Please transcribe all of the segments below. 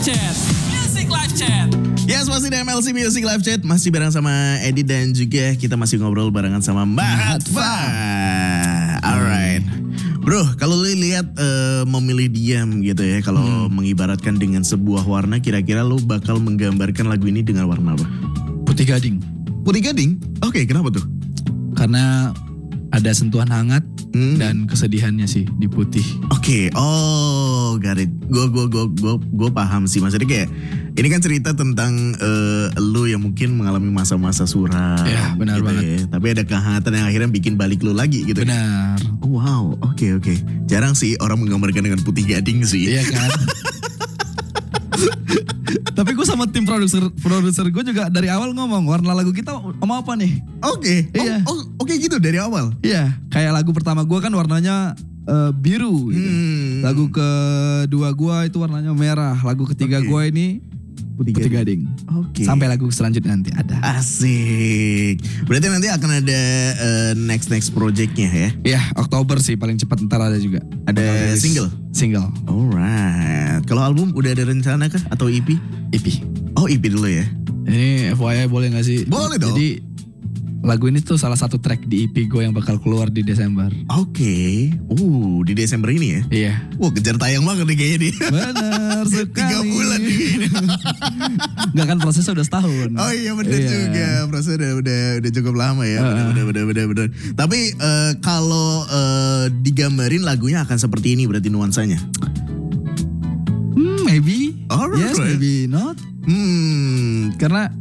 Chat. Music Live Chat. Yes, masih di MLC Music Live Chat. Masih bareng sama Edi dan juga kita masih ngobrol barengan sama Mbak Hatfa. Alright. Bro, kalau lu lihat memilih diam gitu ya, kalau mengibaratkan dengan sebuah warna, kira-kira lu bakal menggambarkan lagu ini dengan warna apa? Putih Gading. Putih Gading? Oke, kenapa tuh? Karena ada sentuhan hangat dan kesedihannya sih di putih. Oke, oh, got it. Gue paham sih. Maksudnya kayak ini kan cerita tentang lu yang mungkin mengalami masa-masa suram. Ya, benar gitu banget. Ya. Tapi ada kehangatan yang akhirnya bikin balik lu lagi gitu. Benar. Oh, wow, oke. Jarang sih orang menggambarkan dengan putih gading sih. Iya kan? Tapi gue sama tim produser gue juga dari awal ngomong warna lagu kita mau apa nih? Oke. Iya. Oke gitu dari awal. Iya, kayak lagu pertama gue kan warnanya biru gitu. Lagu kedua gue itu warnanya merah. Lagu ketiga gue ini Putih Gading. Oke. Sampai lagu selanjutnya nanti ada. Asik. Berarti nanti akan ada next projectnya ya? Iya, Oktober sih paling cepat, ntar ada juga. Ada single? Single. Alright. Kalau album udah ada rencana kah? Atau EP? EP. Oh, EP dulu ya? Ini FYI boleh gak sih? Boleh dong. Jadi lagu ini tuh salah satu track di EP gue yang bakal keluar di Desember. Oke. Di Desember ini ya? Iya. Wah, kejar tayang banget nih kayaknya nih. Benar sekali. 3 bulan nih kayaknya. Gak kan prosesnya udah setahun. Oh iya benar juga. Prosesnya udah cukup lama ya. Benar. Tapi kalau digambarin lagunya akan seperti ini berarti nuansanya? Maybe. Alright. Yes, maybe not. Karena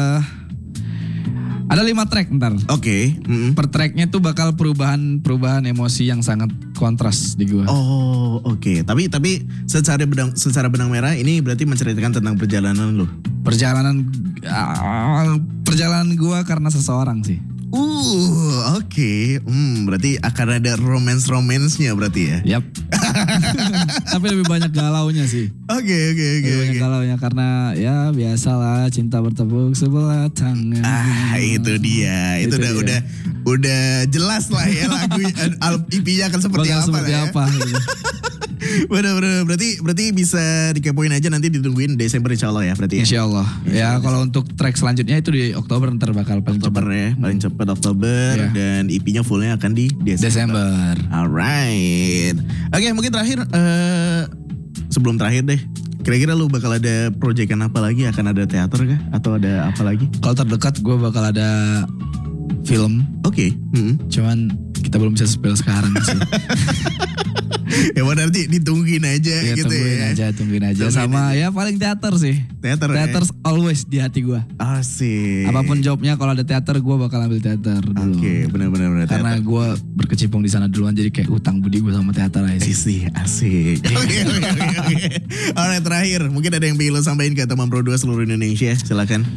ada 5 track ntar. Oke. Per tracknya tuh bakal perubahan emosi yang sangat kontras di gua. Oh, oke. Tapi secara benang merah ini berarti menceritakan tentang perjalanan lu. Perjalanan gua karena seseorang sih. Oke. Berarti akan ada romance-nya berarti ya. Yap. Tapi lebih banyak galaunya sih. Oke. Lebih banyak galaunya karena ya biasalah cinta bertepuk sebelah tangan. Itu dia. Itu udah jelas lah ya lagu EP-nya akan seperti apa. Gitu. Bener. Berarti bisa dikepoin aja, nanti ditungguin Desember insyaallah ya berarti ya. Insyaallah. Ya kalau untuk track selanjutnya itu di Oktober ntar bakal paling Oktober cepat. ya, paling cepat Oktober dan EP-nya fullnya akan di Desember. Alright. Oke, mungkin terakhir sebelum terakhir deh. Kira-kira lu bakal ada proyekan apa lagi? Akan ada teater kah? Atau ada apa lagi? Kalau terdekat gue bakal ada film. Oke. Cuman kita belum bisa spill sekarang sih. Ya nanti ditungguin aja Ya, gitu tungguin aja. Sama ya paling teater sih. Teater always di hati gue. Asik. Apapun jobnya, kalau ada teater gue bakal ambil teater dulu. Oke, benar. Karena gue berkecimpung di sana duluan, jadi kayak utang budi gue sama teater aja sih. Asik. Oke. Alright, terakhir mungkin ada yang pengen lo sampaikan ke teman Pro 2 seluruh Indonesia, silakan.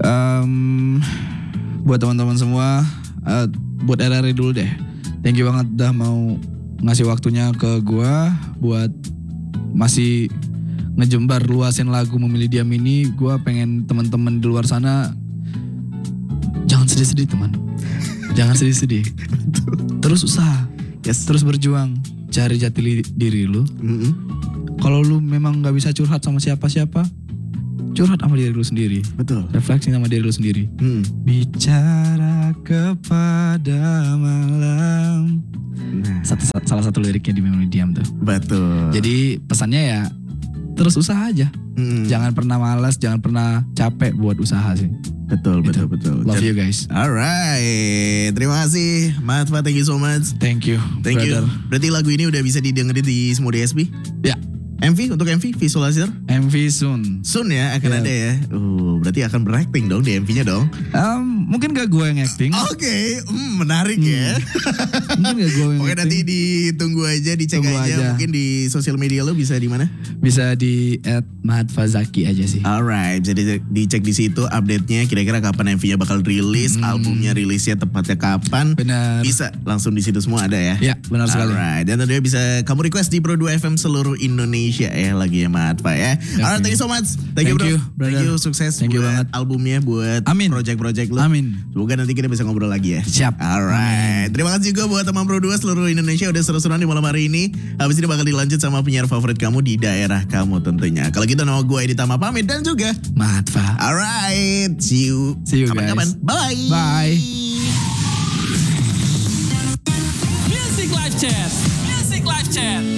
Buat teman-teman semua, buat RRI dulu deh. Thank you banget udah mau ngasih waktunya ke gue buat masih ngejembar luasin lagu Memilih Diam ini. Gue pengen teman-teman di luar sana jangan sedih-sedih teman. Jangan sedih-sedih. Terus usaha. Terus berjuang. Cari jati diri lu. Kalau lu memang gak bisa curhat sama siapa-siapa, curhat sama diri lu sendiri. Betul. Refleksi sama diri lu sendiri. Bicara kepada malam. Salah satu liriknya di Memilih Diam tuh. Betul. Jadi pesannya ya terus usaha aja. Jangan pernah malas, jangan pernah capek buat usaha sih. Betul. Love you guys. Alright, terima kasih Mas Fa, thank you so much. Thank you. You. Berarti lagu ini udah bisa didengerin di semua DSP? Ya. Untuk MV visualizer? MV soon. Soon ya akan ada ya. Berarti akan berakting dong di MV-nya dong. Mungkin gak gue yang acting. Oke, menarik ya. Mungkin gak gue yang Oke, acting. nanti ditunggu aja, dicek aja. Mungkin di sosial media lo bisa di mana? Bisa di @mahatfazaki aja sih. Alright, jadi dicek di situ update-nya. Kira-kira kapan MV-nya bakal rilis, albumnya rilisnya tepatnya kapan? Benar. Bisa langsung di situ semua ada ya. Ya, benar sekali. Alright, dan tentunya bisa kamu request di Pro 2 FM seluruh Indonesia ya lagi ya Mat Pak ya. Alright, thank you so much. Thank you, bro. brother. Thank you, sukses Thank you buat banget. albumnya, buat Amin. project-project lu. Amin. Semoga nanti kita bisa ngobrol lagi ya. Siap. Alright. Terima kasih juga buat teman Pro 2 seluruh Indonesia udah seru-seruan di malam hari ini. Habis ini bakal dilanjut sama penyiar favorit kamu di daerah kamu tentunya. Kalau gitu nama gue Edi Tama pamit dan juga Mahatva. alright, see you. See you, Kapan-kapan. guys. Bye. Bye. Music Live Chat. Music Live Chat.